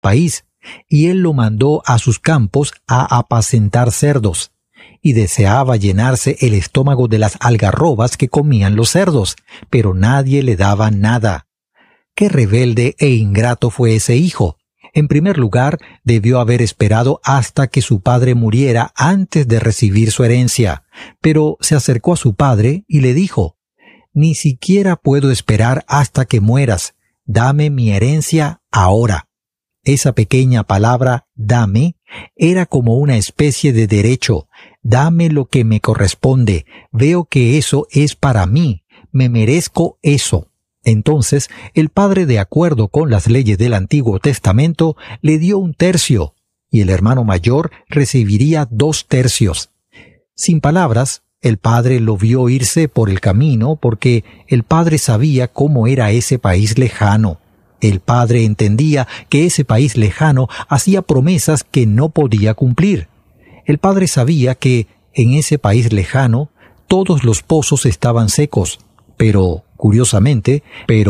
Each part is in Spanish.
país, y él lo mandó a sus campos a apacentar cerdos, y deseaba llenarse el estómago de las algarrobas que comían los cerdos, pero nadie le daba nada. ¡Qué rebelde e ingrato fue ese hijo! En primer lugar, debió haber esperado hasta que su padre muriera antes de recibir su herencia, pero se acercó a su padre y le dijo: «Ni siquiera puedo esperar hasta que mueras. Dame mi herencia ahora». Esa pequeña palabra «dame» era como una especie de derecho. Dame lo que me corresponde. Veo que eso es para mí. Me merezco eso. Entonces, el padre, de acuerdo con las leyes del Antiguo Testamento, le dio 1/3, y el hermano mayor recibiría 2/3. Sin palabras, el padre lo vio irse por el camino porque el padre sabía cómo era ese país lejano. El padre entendía que ese país lejano hacía promesas que no podía cumplir. El padre sabía que en ese país lejano todos los pozos estaban secos, pero curiosamente,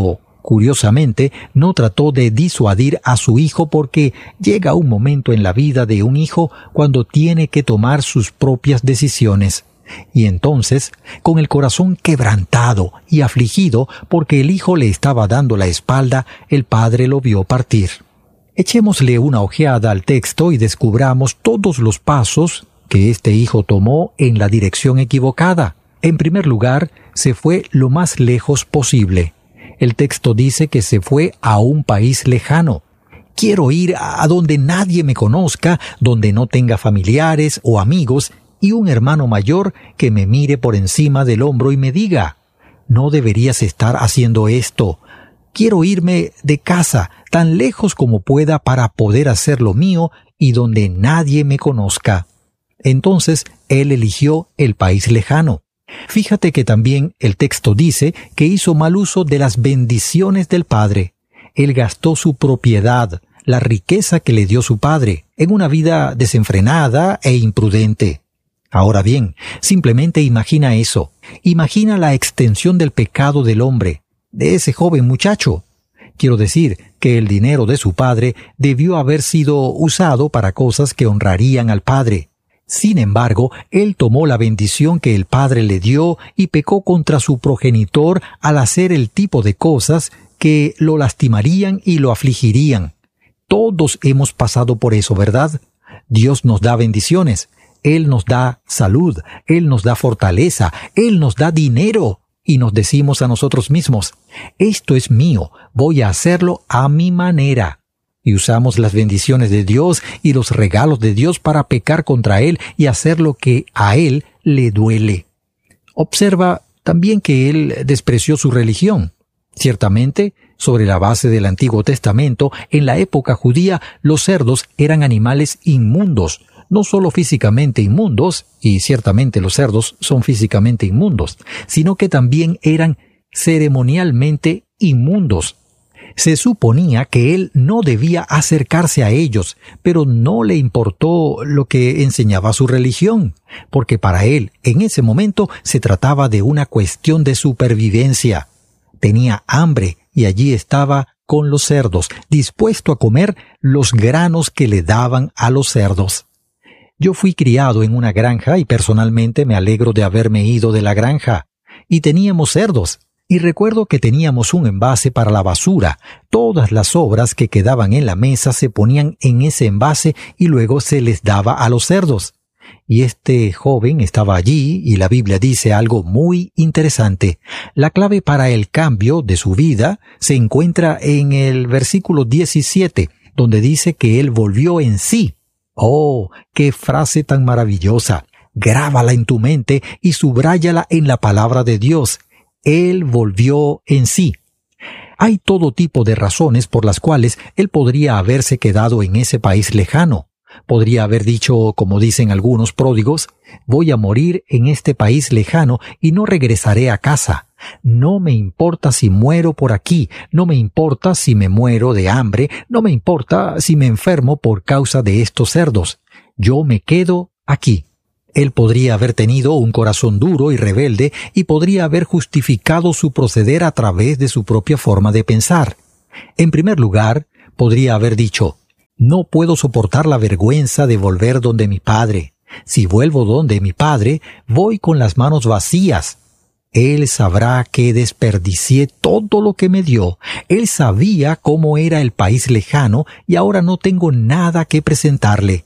no trató de disuadir a su hijo, porque llega un momento en la vida de un hijo cuando tiene que tomar sus propias decisiones. Y entonces, con el corazón quebrantado y afligido porque el hijo le estaba dando la espalda, el padre lo vio partir. Echémosle una ojeada al texto y descubramos todos los pasos que este hijo tomó en la dirección equivocada. En primer lugar, se fue lo más lejos posible. El texto dice que se fue a un país lejano. Quiero ir a donde nadie me conozca, donde no tenga familiares o amigos, y un hermano mayor que me mire por encima del hombro y me diga: «No deberías estar haciendo esto». Quiero irme de casa, tan lejos como pueda, para poder hacer lo mío y donde nadie me conozca. Entonces, él eligió el país lejano. Fíjate que también el texto dice que hizo mal uso de las bendiciones del padre. Él gastó su propiedad, la riqueza que le dio su padre, en una vida desenfrenada e imprudente. Ahora bien, simplemente imagina eso. Imagina la extensión del pecado del hombre, de ese joven muchacho. Quiero decir que el dinero de su padre debió haber sido usado para cosas que honrarían al padre. Sin embargo, él tomó la bendición que el padre le dio y pecó contra su progenitor al hacer el tipo de cosas que lo lastimarían y lo afligirían. Todos hemos pasado por eso, ¿verdad? Dios nos da bendiciones. Él nos da salud, Él nos da fortaleza, Él nos da dinero. Y nos decimos a nosotros mismos: «Esto es mío, voy a hacerlo a mi manera». Y usamos las bendiciones de Dios y los regalos de Dios para pecar contra Él y hacer lo que a Él le duele. Observa también que Él despreció su religión. Ciertamente, sobre la base del Antiguo Testamento, en la época judía, los cerdos eran animales inmundos, no solo físicamente inmundos, y ciertamente los cerdos son físicamente inmundos, sino que también eran ceremonialmente inmundos. Se suponía que él no debía acercarse a ellos, pero no le importó lo que enseñaba su religión, porque para él, en ese momento, se trataba de una cuestión de supervivencia. Tenía hambre y allí estaba con los cerdos, dispuesto a comer los granos que le daban a los cerdos. Yo fui criado en una granja y personalmente me alegro de haberme ido de la granja. Y teníamos cerdos. Y recuerdo que teníamos un envase para la basura. Todas las sobras que quedaban en la mesa se ponían en ese envase y luego se les daba a los cerdos. Y este joven estaba allí y la Biblia dice algo muy interesante. La clave para el cambio de su vida se encuentra en el versículo 17, donde dice que él volvió en sí. ¡Oh, qué frase tan maravillosa! Grábala en tu mente y subráyala en la palabra de Dios. Él volvió en sí. Hay todo tipo de razones por las cuales él podría haberse quedado en ese país lejano. Podría haber dicho, como dicen algunos pródigos: «Voy a morir en este país lejano y no regresaré a casa. No me importa si muero por aquí, no me importa si me muero de hambre, no me importa si me enfermo por causa de estos cerdos. Yo me quedo aquí». Él podría haber tenido un corazón duro y rebelde y podría haber justificado su proceder a través de su propia forma de pensar. En primer lugar, podría haber dicho: No puedo soportar la vergüenza de volver donde mi padre. Si vuelvo donde mi padre, voy con las manos vacías. Él sabrá que desperdicié todo lo que me dio. Él sabía cómo era el país lejano y ahora no tengo nada que presentarle.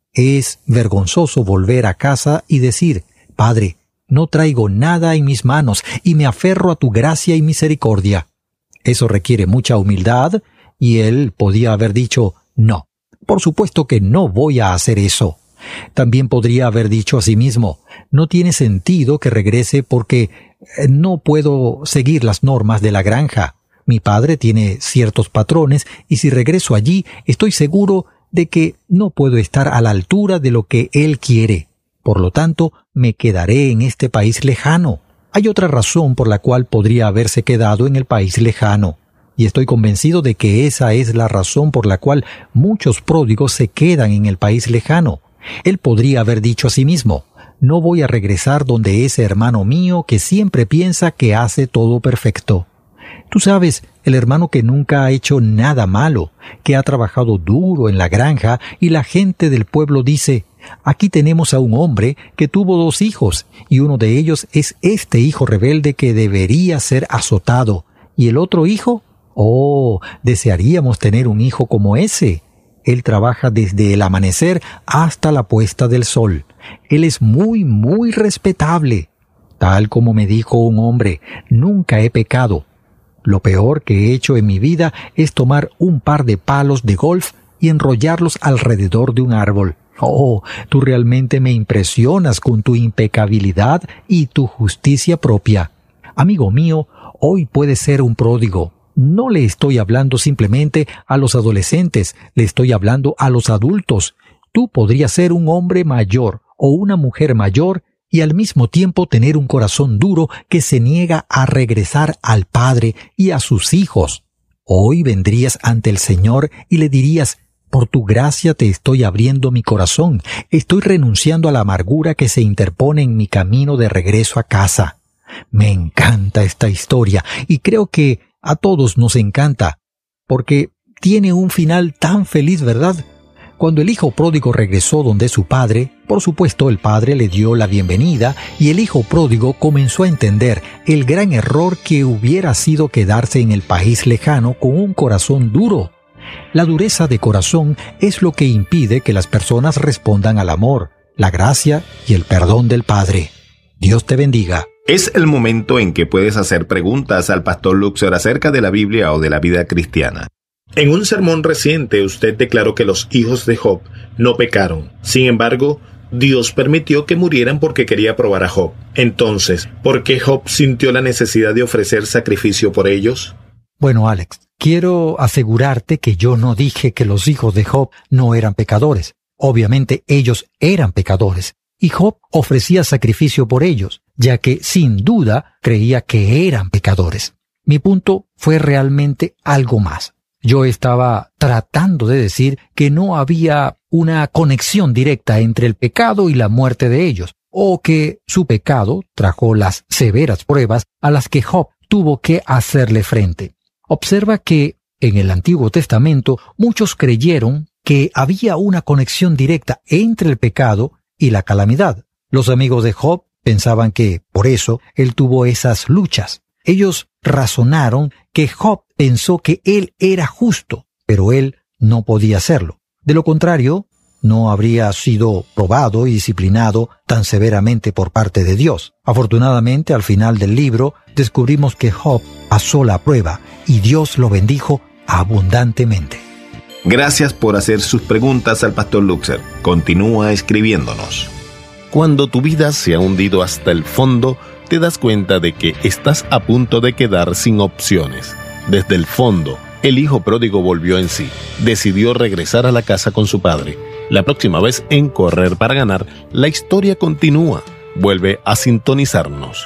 Es vergonzoso volver a casa y decir, Padre, no traigo nada en mis manos y me aferro a tu gracia y misericordia. Eso requiere mucha humildad y él podía haber dicho, no, por supuesto que no voy a hacer eso. También podría haber dicho a sí mismo, no tiene sentido que regrese porque no puedo seguir las normas de la granja. Mi padre tiene ciertos patrones y si regreso allí estoy seguro de que no puedo estar a la altura de lo que él quiere. Por lo tanto, me quedaré en este país lejano. Hay otra razón por la cual podría haberse quedado en el país lejano. Y estoy convencido de que esa es la razón por la cual muchos pródigos se quedan en el país lejano. Él podría haber dicho a sí mismo, no voy a regresar donde ese hermano mío que siempre piensa que hace todo perfecto. Tú sabes, el hermano que nunca ha hecho nada malo, que ha trabajado duro en la granja y la gente del pueblo dice, aquí tenemos a un hombre que tuvo 2 hijos y uno de ellos es este hijo rebelde que debería ser azotado. ¿Y el otro hijo? Oh, desearíamos tener un hijo como ese. Él trabaja desde el amanecer hasta la puesta del sol. Él es muy, muy respetable. Tal como me dijo un hombre, nunca he pecado. Lo peor que he hecho en mi vida es tomar un par de palos de golf y enrollarlos alrededor de un árbol. Oh, tú realmente me impresionas con tu impecabilidad y tu justicia propia. Amigo mío, hoy puedes ser un pródigo. No le estoy hablando simplemente a los adolescentes, le estoy hablando a los adultos. Tú podrías ser un hombre mayor o una mujer mayor y al mismo tiempo tener un corazón duro que se niega a regresar al Padre y a sus hijos. Hoy vendrías ante el Señor y le dirías, por tu gracia te estoy abriendo mi corazón, estoy renunciando a la amargura que se interpone en mi camino de regreso a casa. Me encanta esta historia y creo que a todos nos encanta, porque tiene un final tan feliz, ¿verdad? Cuando el hijo pródigo regresó donde su padre, por supuesto el padre le dio la bienvenida y el hijo pródigo comenzó a entender el gran error que hubiera sido quedarse en el país lejano con un corazón duro. La dureza de corazón es lo que impide que las personas respondan al amor, la gracia y el perdón del Padre. Dios te bendiga. Es el momento en que puedes hacer preguntas al Pastor Luxor acerca de la Biblia o de la vida cristiana. En un sermón reciente usted declaró que los hijos de Job no pecaron. Sin embargo, Dios permitió que murieran porque quería probar a Job. Entonces, ¿por qué Job sintió la necesidad de ofrecer sacrificio por ellos? Bueno, Alex, quiero asegurarte que yo no dije que los hijos de Job no eran pecadores. Obviamente ellos eran pecadores. Y Job ofrecía sacrificio por ellos, ya que sin duda creía que eran pecadores. Mi punto fue realmente algo más. Yo estaba tratando de decir que no había una conexión directa entre el pecado y la muerte de ellos, o que su pecado trajo las severas pruebas a las que Job tuvo que hacerle frente. Observa que en el Antiguo Testamento muchos creyeron que había una conexión directa entre el pecado y la calamidad. Los amigos de Job pensaban que, por eso, él tuvo esas luchas. Ellos razonaron que Job pensó que él era justo, pero él no podía hacerlo. De lo contrario, no habría sido probado y disciplinado tan severamente por parte de Dios. Afortunadamente, al final del libro, descubrimos que Job pasó la prueba y Dios lo bendijo abundantemente. Gracias por hacer sus preguntas al Pastor Luxor. Continúa escribiéndonos. Cuando tu vida se ha hundido hasta el fondo, te das cuenta de que estás a punto de quedar sin opciones. Desde el fondo, el hijo pródigo volvió en sí. Decidió regresar a la casa con su padre. La próxima vez en Correr para Ganar, la historia continúa. Vuelve a sintonizarnos.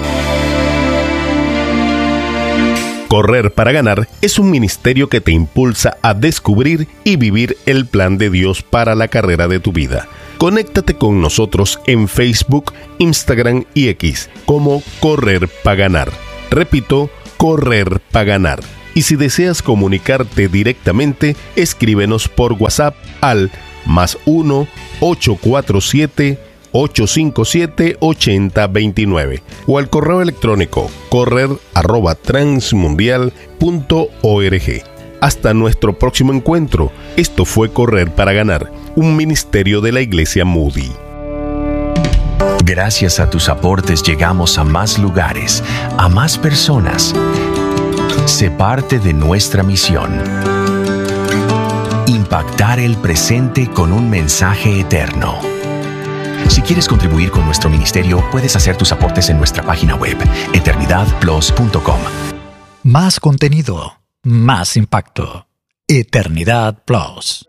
Correr para Ganar es un ministerio que te impulsa a descubrir y vivir el plan de Dios para la carrera de tu vida. Conéctate con nosotros en Facebook, Instagram y X como Correr para Ganar. Repito, Correr para Ganar. Y si deseas comunicarte directamente, escríbenos por WhatsApp al +1 847 857 8029 o al correo electrónico correr@transmundial.org. Hasta nuestro próximo encuentro. Esto fue Correr para Ganar, un ministerio de la Iglesia Moody. Gracias a tus aportes llegamos a más lugares, a más personas. Sé parte de nuestra misión: impactar el presente con un mensaje eterno. Si quieres contribuir con nuestro ministerio, puedes hacer tus aportes en nuestra página web, eternidadplus.com. Más contenido, más impacto. Eternidad Plus.